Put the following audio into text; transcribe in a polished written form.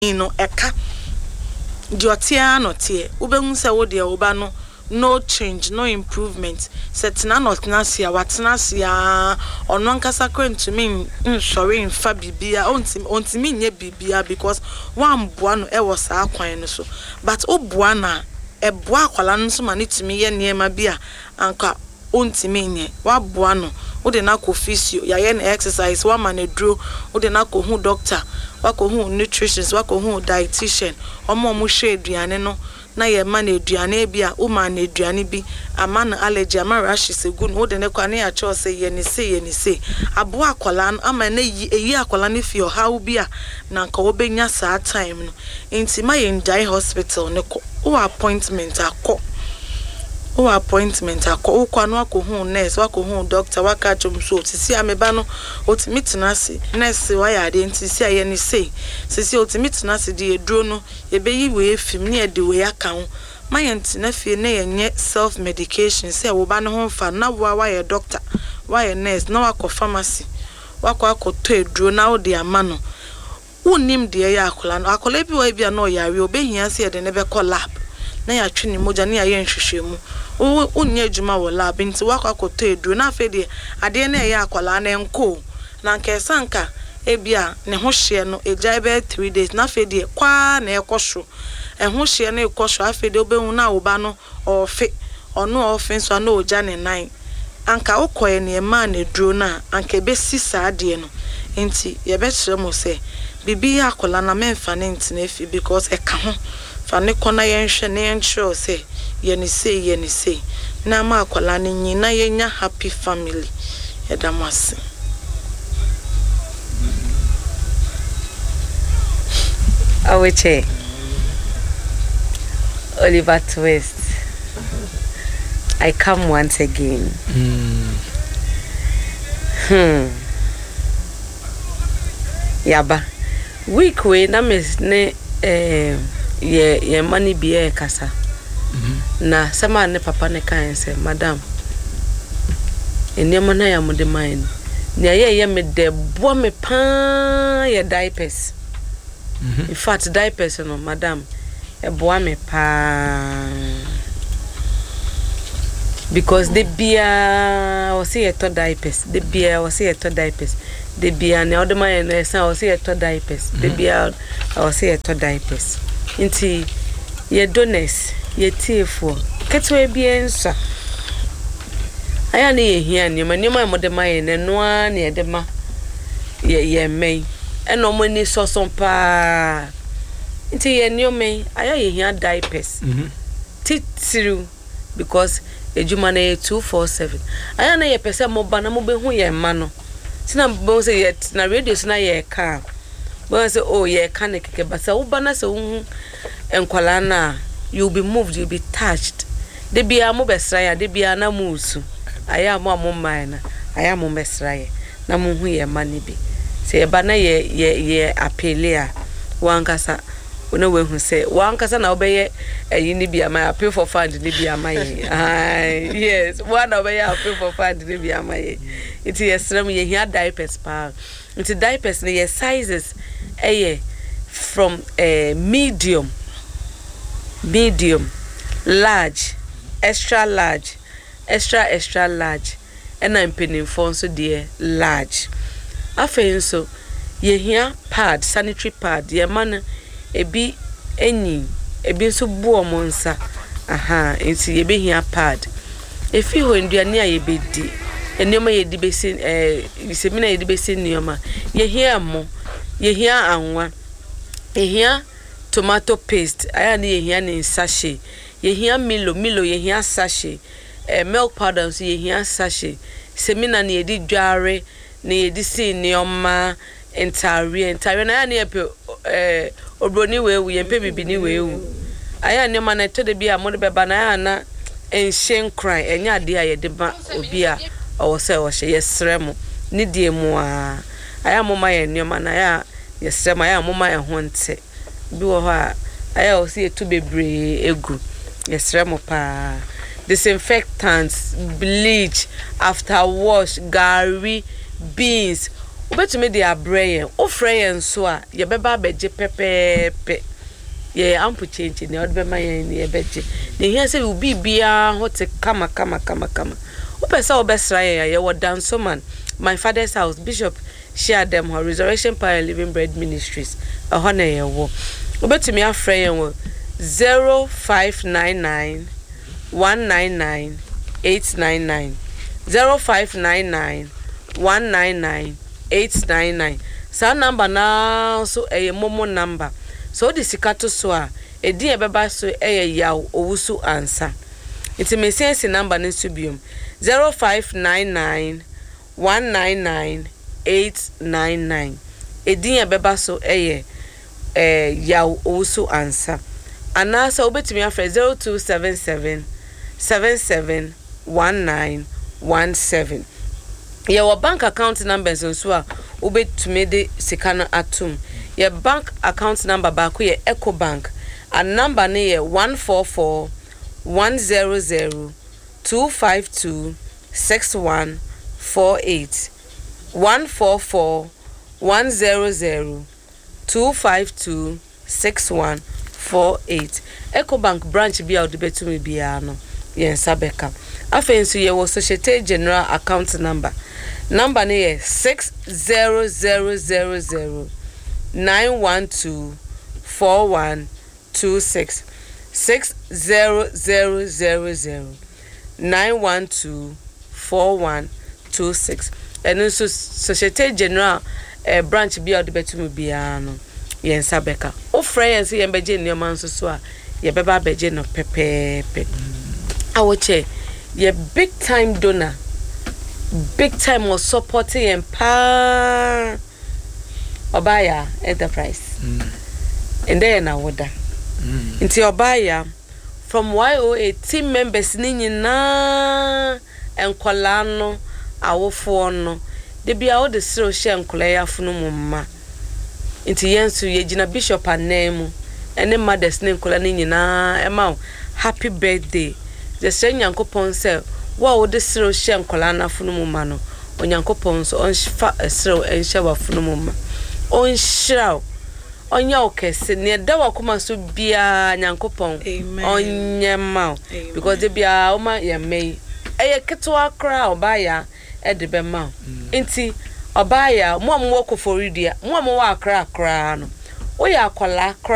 no eka diotia no tie ubehun se wo de oba no no change no improvement setna not na sia watna sia ono nkasa kwentumi nsori mfa bibia ontimi nye bibia because one boa no e was akwan no so but oboa na e boa akwala no so manitumi ye niema bia anka ontimi nye wa boa no wo de na ko physio ya ye na exercise wa manedro wo de na ko hu doctor wa ko hu nutritionist wa ko hu dietitian omo mo hwe aduane no na ye ma na aduane bia o ma na aduane bi ama na allergy ama rashes egu no de ne kwa na ya cho say ye ni say abo akwala ama na yi akwala ne fi how bia na nka wo benya saa time no enti ma ye ndai hospital ne ko o appointment akọ ukwa no akohu nurse wakohu doctor wakachom so tisi ameba no otimiti nase nurse wa ya de ntisi aye ni sei sisi otimiti nase de eduro no ebeyi we efim ne ede we aka ho mayenti na fie na yenye self medication se wo ba no ho fa na wa ye doctor wa ye nurse na wakọ pharmacy akoto eduro na wo de ama no unim de ya akola no akola bi wa bia na oyare obehia se de ne be call lab na ya twini moja ne ya ye nhwehwemu unye juma wo lab nti wakwakoto eduro na afede ade na ya akwala na enko na nke sanka ebia ne ho hye no eja ebe 3 days na afede kwa na ekosho ho hye na ekosho afede obehu na oba no ofe ono ofe so na oja ne 9 anka okoye ne ma na eduro na anka be sisa ade no nti ye be kire mo se bibi ya akwala na memfa ne ntine fi because eka ho fane kona yenhwe ne yenhwe se yeni say na ma akwala ne nyina yenya happy family edamase aweche Oliver Twist. I come once again. Yaba week we na mes ne ye money be kasa na sama ne papa ne kan se madam enema na ya mode mine na ye me de bo me pa ye diapers in fact diapers no madam e bo me pa because the bia o say to diapers the bia o say to diapers the bia na ode mine na say o say to diapers the bia o say to diapers inti ye donors ye tiefo ketwe biensa aya na ye hia ni ma mo de maye ne noa na ye de ma ye mei eno mo ni soson pa inti ye ni o mei aya ye hia diapers titiru because ejuma na 247 aya na ye pese mo ba na mo be hu ye ma no tina bo se ye na radio na ye ka bo se oh ye ka ne keke ba se wo ba na se hu enkwala na you'll be moved, you'll be touched. De bia mo besraya, de bia na musu. Aya mo amomana, aya mo besraya. Na mo hu ye mani bi. Se ye ba na ye apelea. Wankasa una we hu se wankasa na obeye eyi ni bia ma appeal for fund ni bia ma ye. Yes, one obeye appeal for fund ni bia ma ye. Iti yesram ye hia diapers pa. Iti diapers ni ye sizes from medium, large, extra large, extra large, and I'm penning for so dear large. Afen so ye here pad, sanitary pad, ye man ebi so bo monsa. Aha, insi ye be here pad. If you when you near ye be di, and yoma ye dibesin, semina ye dibesin yoma, ye here mo, ye here anwa, ye here. Tomato paste aya na ye hia ne sachet ye hia milo ye hia sachet milk powder so ye hia sachet semina na ye di dware na ye di sin ne oma entare na ya na ye pe obroni wewu ye pe bibini wewu aya ne ma na to de bia mo de beba na ya na enhyen kran enya de a ye de ba obi a owo se wo hye ye sremo ni die mu a aya mo ma ye ne ma na ya ye sremo aya mo ma ye ho nte bi wo ha aya o si etu bebre egu yesremo pa disinfectants bleach after wash gari beans Obetumi de abrɛ ofrɛ yɛn so a ye beba beje pepepe ye ampu change ne odbema yɛn ye beje ne hia sɛ ubi bia hote kama opesa obesra yɛn ye wo Dansoman my father's house Bishop share them her Resurrection Power and Living Bread Ministries ɛhɔ na ye wo obetumi afrɛ yɛn wo 0599 199 899 0599 199 899 sa number now so momo number so the sikato so a edi ebeba so yaw owusu ansa iti me sense number ne subium 0599 199 899 edi ebeba so yaw owusu ansa anasa obetimi afre 0277 771917 your bank account numbers so a obetumi de sika no atum your bank account number ba ko ye Eco Bank and number ne ye 144 100 252 6148 144 100 252 6148 Eco Bank branch bi a odebetumi bia no yen sabeka afenso ye wo Societe General account number ne 6000 912 4126 6000 912 4126 and so Societe General branch bi a odebetumi bia no yen sabeka ofra yen se yen beje nneoma nso so a ye beba beje no pepepe awoche ye big time donor big time was supporting and pa Obaya Enterprise and then na woda nti Obaya from YOA team members ni nyina enkola no awofo no de bia wo de siro hye enkola ya funu mumma nti yensu ye gina Bishop anemu ene mothers ne enkola ni nyina ema happy birthday the same Nyankopon say wa wo de siro hye enkola na funu mumma no Onyankopon so on fa siro enhye wa funu mumma on shraw onya okese ne da wakoma so bia Nyankopon onyema because de bia o ma ye mei eye ketwa kra Obaya e de be ma nti Obaya mo amwo koforidua mo amwo akra no wo ya akola